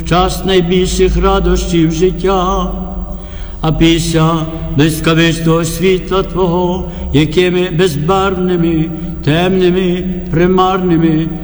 час найбільших радощів життя. А після блискавичного світла Твого, якими безбарвними, темними, примарними